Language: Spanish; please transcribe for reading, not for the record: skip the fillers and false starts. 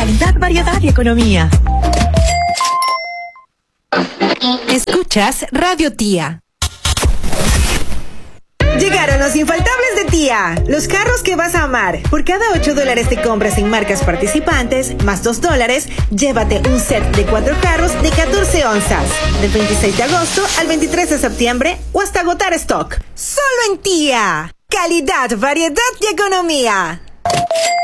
Calidad, variedad y economía. Escuchas Radio Tía. Llegaron los infaltables de Tía, los carros que vas a amar. Por cada $8 de compras en marcas participantes, más $2, llévate un set de 4 carros de 14 onzas. Del 26 de agosto al 23 de septiembre o hasta agotar stock. Solo en Tía. Calidad, variedad y economía.